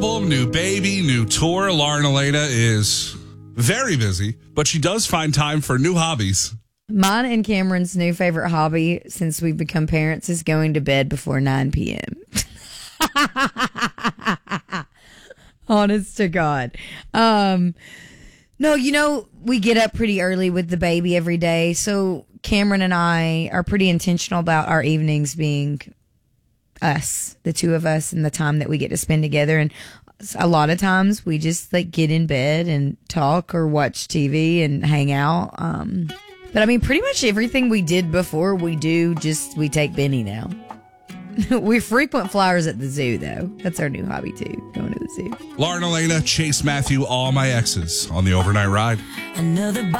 New baby, new tour. Lauren Elena is very busy, but she does find time for new hobbies. Mine and Cameron's new favorite hobby since we've become parents is going to bed before 9 p.m. Honest to God. No, we get up pretty early with the baby every day. So Cameron and I are pretty intentional about our evenings being us, the two of us, and the time that we get to spend together. And a lot of times we just get in bed and talk or watch TV and hang out. But I mean, pretty much everything we did before we take Benny now. We're frequent flyers at the zoo, though. That's our new hobby, too, going to the zoo. Lauren Elena, Chase Matthew, all my exes on the overnight ride. Another